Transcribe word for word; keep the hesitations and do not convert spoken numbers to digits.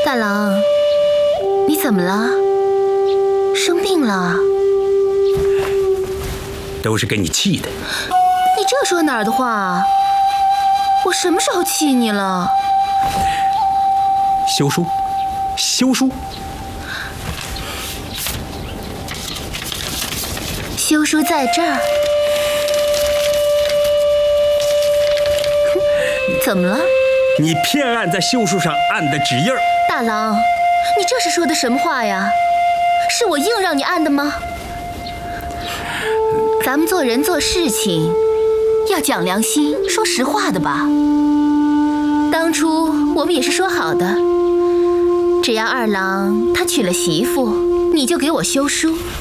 大郎，你怎么了？生病了？ 都是给你气的。 你这说哪儿的话？我什么时候气你了？ 休书，休书。 休书在这儿。怎么了？ 你偏按在休书上按的指印儿。 大郎，你这是说的什么话呀？是我硬让你按的吗？咱们做人做事情要讲良心，说实话的吧。当初我们也是说好的，只要二郎他娶了媳妇，你就给我休书。